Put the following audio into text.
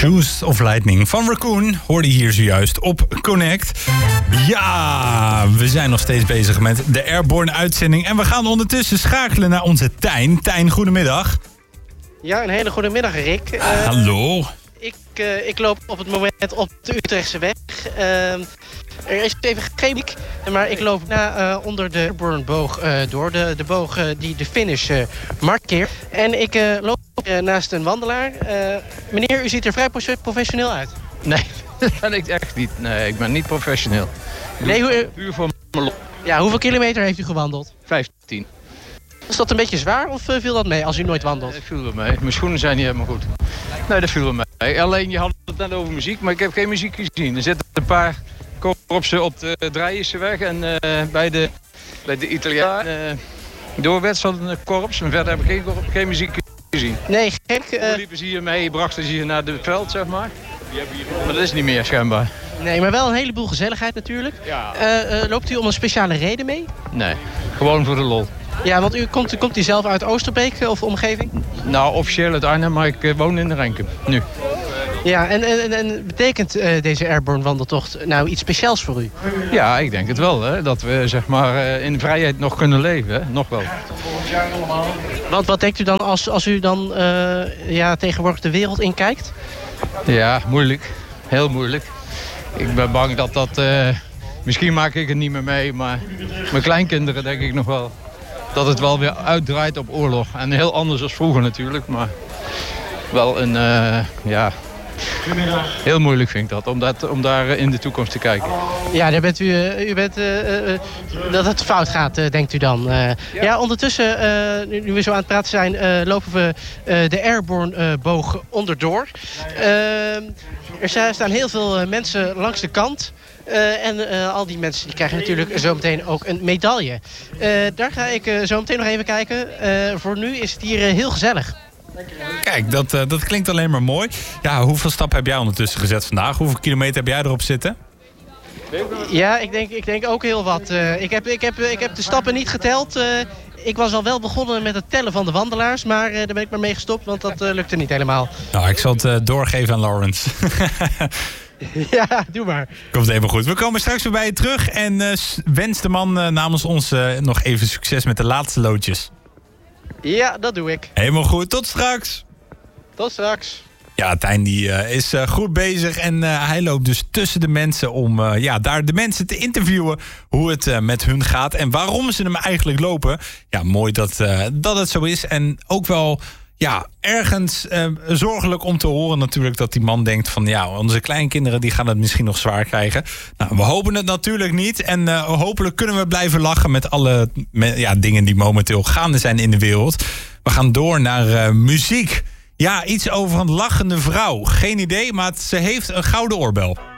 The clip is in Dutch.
Shoes of Lightning van Raccoon hoorde hier zojuist op Connect. Ja, we zijn nog steeds bezig met de Airborne uitzending. En we gaan ondertussen schakelen naar onze Tijn. Tijn, goedemiddag. Ja, een hele goede middag, Rick. Hallo. Ik loop op het moment op de Utrechtse weg. Er is even geen muziek, maar ik loop onder de Airborne-boog door. De boog die de finish markeert. En ik loop naast een wandelaar. Meneer, u ziet er vrij professioneel uit. Nee, dat ben ik echt niet. Nee, ik ben niet professioneel. Puur voor mijn lol. Ja, hoeveel kilometer heeft u gewandeld? 15. Is dat een beetje zwaar of viel dat mee als u nooit wandelt? Dat viel wel mee. Mijn schoenen zijn niet helemaal goed. Nee, dat viel wel mee. Alleen, je had het net over muziek, maar ik heb geen muziek gezien. Er zitten een paar korpsen op de Drijse weg en bij de Italianen doorwet zat een korps. En verder heb ik geen muziek gezien. Nee, gek. Liepen ze hier mee, brachten ze hier naar het veld, zeg maar. Maar dat is niet meer, schijnbaar. Nee, maar wel een heleboel gezelligheid natuurlijk. Ja. Loopt u om een speciale reden mee? Nee, gewoon voor de lol. Ja, want komt u zelf uit Oosterbeek of omgeving? Nou, officieel uit Arnhem, maar ik woon in de Renkum, nu. Ja, en betekent deze Airborne wandeltocht nou iets speciaals voor u? Ja, ik denk het wel, hè. Dat we zeg maar in vrijheid nog kunnen leven, hè. Nog wel. Want wat denkt u dan als u dan tegenwoordig de wereld inkijkt? Ja, moeilijk. Heel moeilijk. Ik ben bang dat misschien maak ik het niet meer mee, maar mijn kleinkinderen denk ik nog wel. Dat het wel weer uitdraait op oorlog. En heel anders dan vroeger natuurlijk, maar wel een, heel moeilijk vind ik dat, om daar in de toekomst te kijken. Ja, daar bent u bent dat het fout gaat, denkt u dan. Ja, ondertussen, nu we zo aan het praten zijn, lopen we de Airborne-boog onderdoor. Er staan heel veel mensen langs de kant. En al die mensen die krijgen natuurlijk zometeen ook een medaille. Daar ga ik zo meteen nog even kijken. Voor nu is het hier heel gezellig. Kijk, dat klinkt alleen maar mooi. Ja, hoeveel stappen heb jij ondertussen gezet vandaag? Hoeveel kilometer heb jij erop zitten? Ja, ik denk ook heel wat. Ik heb de stappen niet geteld. Ik was al wel begonnen met het tellen van de wandelaars, maar daar ben ik maar mee gestopt, want dat lukte niet helemaal. Nou, ik zal het doorgeven aan Lawrence. Ja, doe maar. Komt even goed. We komen straks weer bij je terug en wens de man namens ons nog even succes met de laatste loodjes. Ja, dat doe ik. Helemaal goed. Tot straks. Tot straks. Ja, Tijn die is goed bezig en hij loopt dus tussen de mensen om daar de mensen te interviewen hoe het met hun gaat en waarom ze hem eigenlijk lopen. Ja, mooi dat het zo is en ook wel ergens zorgelijk om te horen natuurlijk dat die man denkt van onze kleinkinderen die gaan het misschien nog zwaar krijgen. Nou, we hopen het natuurlijk niet en hopelijk kunnen we blijven lachen met alle dingen die momenteel gaande zijn in de wereld. We gaan door naar muziek. Ja, iets over een lachende vrouw. Geen idee, maar ze heeft een gouden oorbel.